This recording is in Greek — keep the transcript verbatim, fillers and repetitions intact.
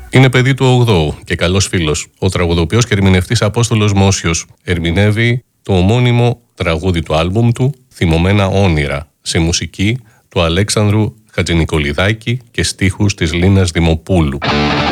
Είναι παιδί του ογδόου και καλός φίλος. Ο τραγουδοποιός και ερμηνευτής Απόστολος Μόσιος ερμηνεύει το ομώνυμο τραγούδι του άλμπουμ του «Θυμωμένα όνειρα» σε μουσική του Αλέξανδρου Χατζηνικολιδάκη και στίχους της Λίνας Δημοπούλου.